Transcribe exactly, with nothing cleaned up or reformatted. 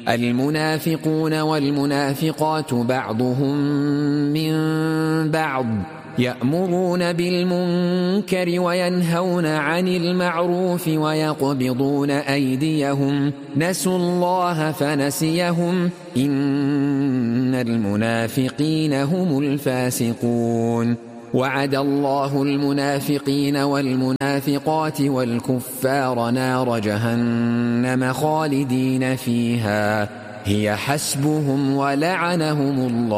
المنافقون والمنافقات بعضهم من بعض يأمرون بالمنكر وينهون عن المعروف ويقبضون أيديهم نسوا الله فنسيهم إن المنافقين هم الفاسقون وعد الله المنافقين والمنافقات والكفار نار جهنم خالدين فيها هي حسبهم ولعنهم الله